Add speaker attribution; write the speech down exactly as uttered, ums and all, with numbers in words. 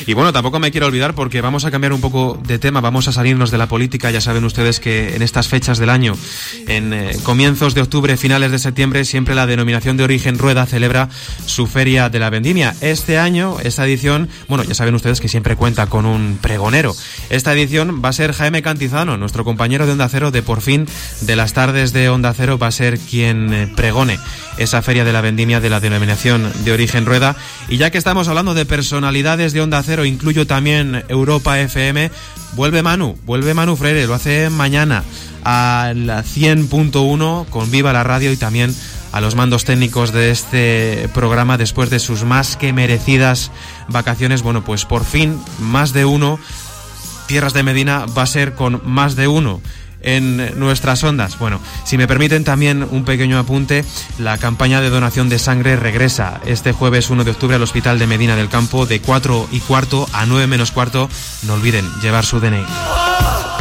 Speaker 1: Y bueno, tampoco me quiero olvidar, porque vamos a cambiar un poco de tema, vamos a salirnos de la política. Ya saben ustedes que en estas fechas del año, en eh, comienzos de octubre, finales de septiembre, siempre la denominación de origen Rueda celebra su Feria de la Vendimia. Este año, esta edición, bueno, ya saben ustedes que siempre cuenta con un pregonero. Esta edición va a ser Jaime Cantizano, nuestro compañero de Onda Cero de Por Fin, de las tardes de Onda Cero, va a ser quien eh, pregone esa Feria de la Vendimia de la denominación de origen Rueda. Y ya que estamos hablando de personalidades de Onda Cero, incluyo también Europa F M, vuelve Manu, vuelve Manu Freire, lo hace mañana a la cien punto uno con Viva la Radio, y también a los mandos técnicos de este programa después de sus más que merecidas vacaciones. Bueno, pues por fin, más de uno, Tierras de Medina va a ser con más de uno en nuestras ondas. Bueno, si me permiten también un pequeño apunte, la campaña de donación de sangre regresa este jueves uno de octubre al Hospital de Medina del Campo de cuatro y cuarto a nueve menos cuarto. No olviden llevar su D N I.